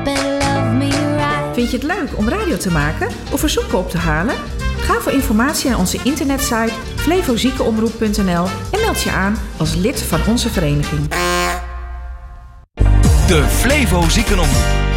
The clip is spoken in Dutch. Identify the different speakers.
Speaker 1: Vind je het leuk om radio te maken of verzoeken op te halen? Ga voor informatie naar onze internetsite flevoziekenomroep.nl en meld je aan als lid van onze vereniging.
Speaker 2: De Flevo Ziekenomroep.